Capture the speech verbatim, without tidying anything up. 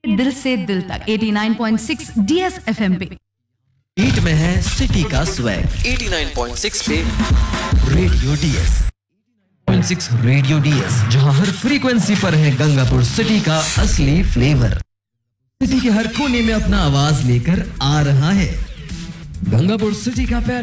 दिल से दिल तक नवासी पॉइंट छह डीएस एफएम पे बीट में है सिटी का स्वैग नवासी पॉइंट छह पे रेडियो डीएस पॉइंट छह रेडियो डीएस, जहां हर फ्रीक्वेंसी पर है गंगापुर सिटी का असली फ्लेवर। सिटी के हर कोने में अपना आवाज लेकर आ रहा है गंगापुर सिटी का पहला